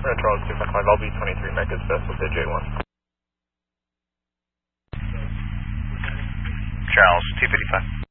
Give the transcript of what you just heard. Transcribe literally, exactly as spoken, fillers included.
Red Charles two five five, I'll be twenty-three Megas Best with the J one. Charles two fifty-five.